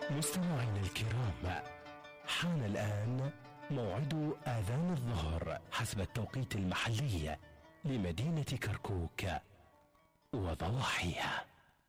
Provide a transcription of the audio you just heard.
مستمعينا الكرام، حان الآن موعد آذان الظهر حسب التوقيت المحلي لمدينة كركوك وضواحيها.